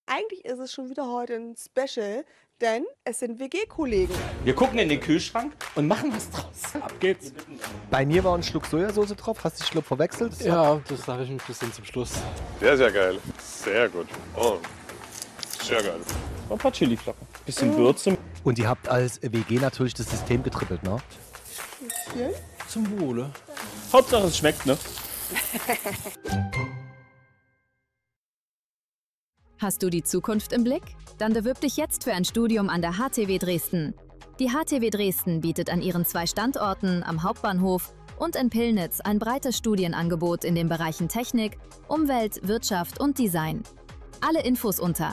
Eigentlich ist es schon wieder heute ein Special, denn es sind WG-Kollegen. Wir gucken in den Kühlschrank und machen was draus. Ab geht's. Bei mir war ein Schluck Sojasauce drauf. Hast du den Schluck verwechselt? Ja, das sage ich ein bisschen zum Schluss. Sehr, sehr geil. Sehr gut. Oh, sehr geil. Ein paar Chiliflocken. Bisschen Würze. Und ihr habt als WG natürlich das System getrippelt, ne? Hier. Zum Wohle. Hauptsache es schmeckt, ne? Hast du die Zukunft im Blick? Dann bewirb dich jetzt für ein Studium an der HTW Dresden. Die HTW Dresden bietet an ihren 2 Standorten am Hauptbahnhof und in Pillnitz ein breites Studienangebot in den Bereichen Technik, Umwelt, Wirtschaft und Design. Alle Infos unter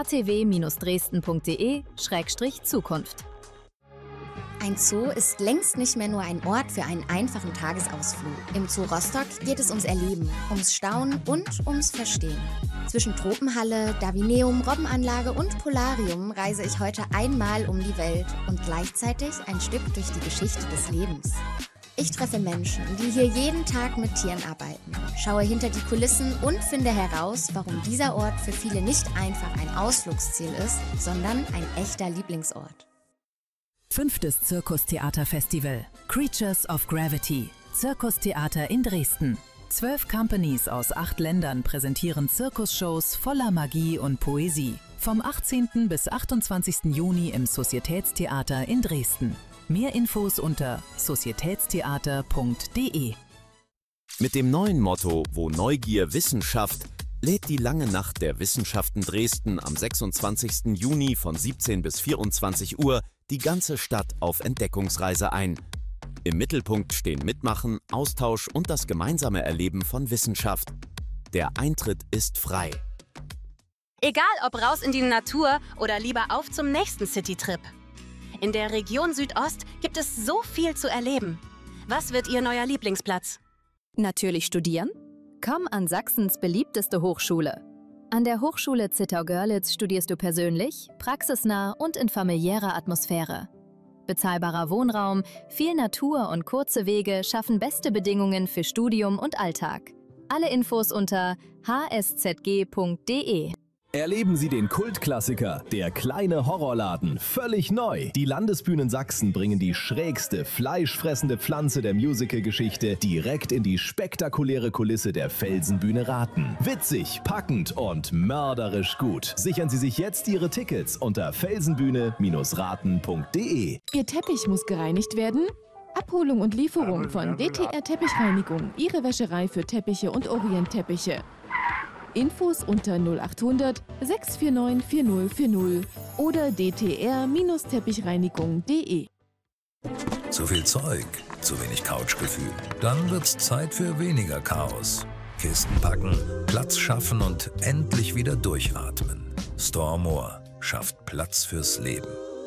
htw-dresden.de/Zukunft. Ein Zoo ist längst nicht mehr nur ein Ort für einen einfachen Tagesausflug. Im Zoo Rostock geht es ums Erleben, ums Staunen und ums Verstehen. Zwischen Tropenhalle, Davineum, Robbenanlage und Polarium reise ich heute einmal um die Welt und gleichzeitig ein Stück durch die Geschichte des Lebens. Ich treffe Menschen, die hier jeden Tag mit Tieren arbeiten, schaue hinter die Kulissen und finde heraus, warum dieser Ort für viele nicht einfach ein Ausflugsziel ist, sondern ein echter Lieblingsort. 5. Zirkustheaterfestival Creatures of Gravity. Zirkustheater in Dresden. 12 Companies aus 8 Ländern präsentieren Zirkusshows voller Magie und Poesie. Vom 18. bis 28. Juni im Societätstheater in Dresden. Mehr Infos unter societätstheater.de. Mit dem neuen Motto „Wo Neugier Wissenschaft" lädt die Lange Nacht der Wissenschaften Dresden am 26. Juni von 17 bis 24 Uhr die ganze Stadt auf Entdeckungsreise ein. Im Mittelpunkt stehen Mitmachen, Austausch und das gemeinsame Erleben von Wissenschaft. Der Eintritt ist frei. Egal ob raus in die Natur oder lieber auf zum nächsten Citytrip. In der Region Südost gibt es so viel zu erleben. Was wird Ihr neuer Lieblingsplatz? Natürlich studieren? Komm an Sachsens beliebteste Hochschule. An der Hochschule Zittau-Görlitz studierst du persönlich, praxisnah und in familiärer Atmosphäre. Bezahlbarer Wohnraum, viel Natur und kurze Wege schaffen beste Bedingungen für Studium und Alltag. Alle Infos unter hszg.de. Erleben Sie den Kultklassiker Der kleine Horrorladen völlig neu. Die Landesbühnen Sachsen bringen die schrägste, fleischfressende Pflanze der Musicalgeschichte direkt in die spektakuläre Kulisse der Felsenbühne Rathen. Witzig, packend und mörderisch gut. Sichern Sie sich jetzt Ihre Tickets unter felsenbühne-rathen.de. Ihr Teppich muss gereinigt werden? Abholung und Lieferung von DTR Teppichreinigung. Ihre Wäscherei für Teppiche und Orientteppiche. Infos unter 0800 649 4040 oder dtr-teppichreinigung.de. Zu viel Zeug, zu wenig Couchgefühl. Dann wird's Zeit für weniger Chaos. Kisten packen, Platz schaffen und endlich wieder durchatmen. Stormore schafft Platz fürs Leben.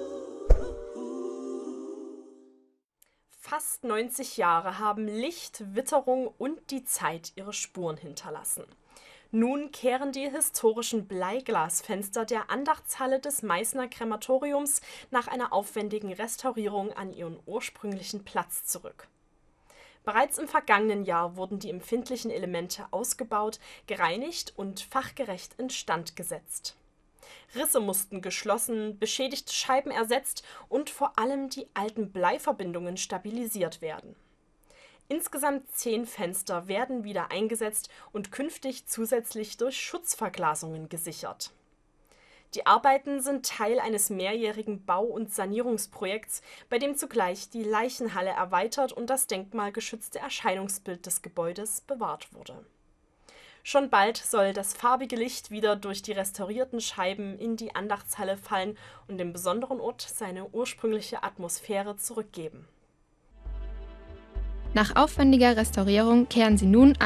Fast 90 Jahre haben Licht, Witterung und die Zeit ihre Spuren hinterlassen. Nun kehren die historischen Bleiglasfenster der Andachtshalle des Meißner Krematoriums nach einer aufwendigen Restaurierung an ihren ursprünglichen Platz zurück. Bereits im vergangenen Jahr wurden die empfindlichen Elemente ausgebaut, gereinigt und fachgerecht instand gesetzt. Risse mussten geschlossen, beschädigte Scheiben ersetzt und vor allem die alten Bleiverbindungen stabilisiert werden. Insgesamt 10 Fenster werden wieder eingesetzt und künftig zusätzlich durch Schutzverglasungen gesichert. Die Arbeiten sind Teil eines mehrjährigen Bau- und Sanierungsprojekts, bei dem zugleich die Leichenhalle erweitert und das denkmalgeschützte Erscheinungsbild des Gebäudes bewahrt wurde. Schon bald soll das farbige Licht wieder durch die restaurierten Scheiben in die Andachtshalle fallen und dem besonderen Ort seine ursprüngliche Atmosphäre zurückgeben. Nach aufwendiger Restaurierung kehren sie nun